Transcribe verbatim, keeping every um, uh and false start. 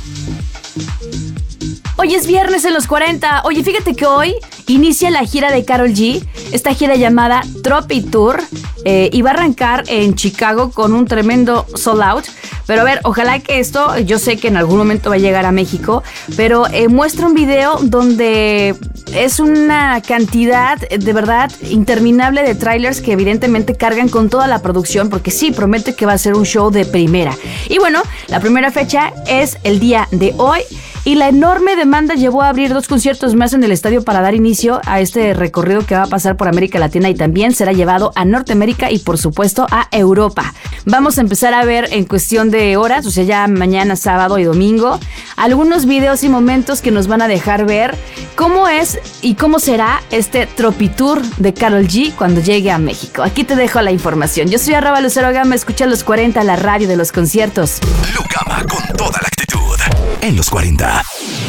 Hoy es viernes en los cuarenta. Oye, fíjate que hoy inicia la gira de Karol G, esta gira llamada Tropi Tour, eh, y va a arrancar en Chicago con un tremendo sold out. Pero a ver, ojalá que esto, yo sé que en algún momento va a llegar a México, pero eh, muestra un video donde es una cantidad de verdad interminable de trailers que evidentemente cargan con toda la producción, porque sí, promete que va a ser un show de primera. Y bueno, la primera fecha es el día de hoy. Y la enorme demanda llevó a abrir dos conciertos más en el estadio para dar inicio a este recorrido que va a pasar por América Latina y también será llevado a Norteamérica y por supuesto a Europa. Vamos a empezar a ver en cuestión de horas, o sea ya mañana, sábado y domingo, algunos videos y momentos que nos van a dejar ver cómo es y cómo será este Tropi Tour de Karol G cuando llegue a México. Aquí te dejo la información. Yo soy arroba Lucero Gama, escucha los cuarenta, la radio de los conciertos. Lucama con toda la actitud en los cuarenta.